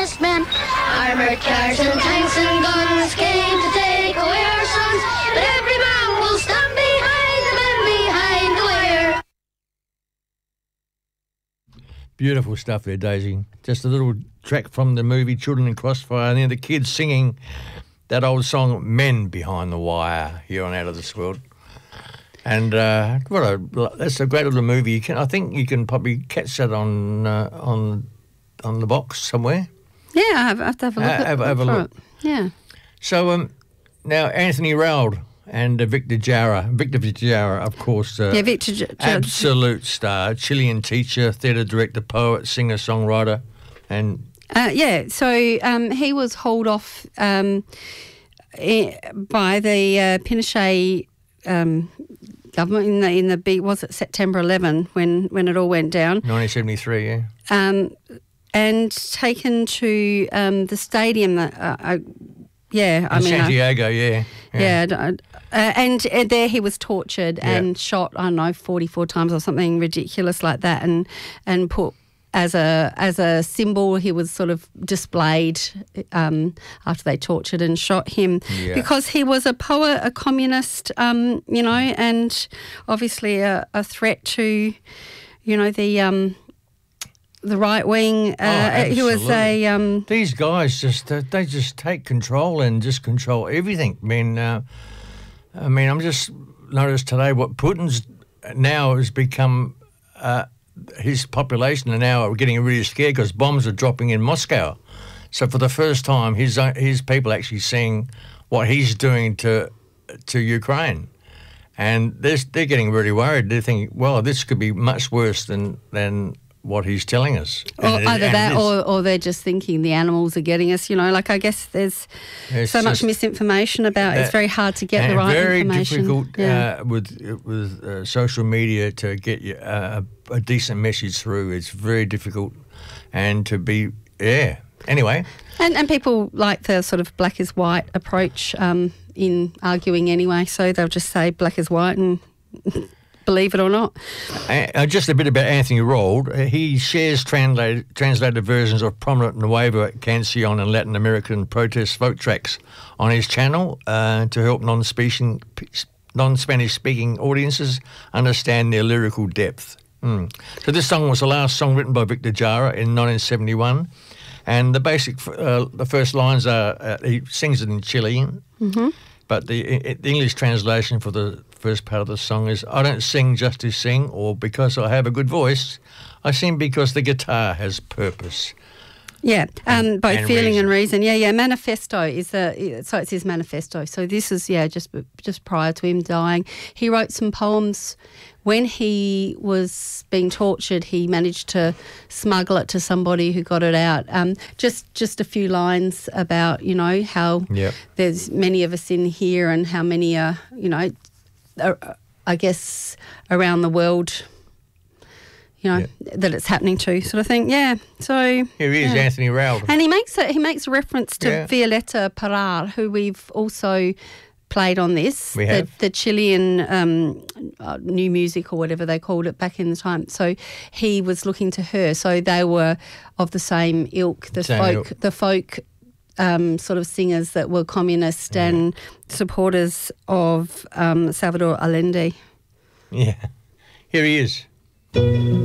best men. Armored cars and tanks and guns came to take away our sons, but every man will stand behind the men behind the wire. Beautiful stuff there, Daisy. Just a little track from the movie Children in Crossfire, and then the kids singing that old song Men Behind the Wire here on Out of This World. And that's a great little movie. I think you can probably catch that on the box somewhere. Yeah, I have to have a look. Have a look. Yeah. So now Anthony Raoul and Victor Jara, of course. Victor Jara. Absolute star, Chilean teacher, theatre director, poet, singer, songwriter, and so he was hauled off by the Pinochet government in the big, was it September 11 when it all went down? 1973, yeah. And taken to the stadium Santiago, and there he was tortured and shot, I don't know, 44 times or something ridiculous like that, and put as a symbol. He was sort of displayed after they tortured and shot him because he was a poet, a communist, and obviously a threat to, the right wing. He was a. These guys they just take control and just control everything. I'm just noticed today what Putin's now has become. His population are now getting really scared because bombs are dropping in Moscow. So for the first time, his people actually seeing what he's doing to Ukraine, and they're getting really worried. They're thinking, well, this could be much worse than what he's telling us. Or they're just thinking the animals are getting us. I guess there's so much misinformation about. It's very hard to get the right information. Very difficult with social media to get a decent message through. It's very difficult, and to be anyway. And people like the sort of black is white approach in arguing anyway. So they'll just say black is white and. Believe it or not. Just a bit about Anthony Raoul. He shares translated versions of prominent Nueva Canción and Latin American protest folk tracks on his channel to help non-Spanish speaking audiences understand their lyrical depth. So this song was the last song written by Victor Jara in 1971, and the first lines are he sings it in Chilean, but the English translation for the first part of the song is, I don't sing just to sing or because I have a good voice. I sing because the guitar has purpose. Yeah, both feeling and reason. Yeah. Manifesto is so it's his manifesto. So this is just prior to him dying. He wrote some poems when he was being tortured. He managed to smuggle it to somebody who got it out. Just a few lines about how there's many of us in here and how many are I guess around the world. That it's happening to, sort of thing. Yeah. So here he is, Anthony Raoul, and he makes a reference to Violeta Parra, who we've also played on this. We have the Chilean new music or whatever they called it back in the time. So he was looking to her. So they were of the same ilk, the folk sort of singers that were communist and supporters of Salvador Allende. Yeah, here he is.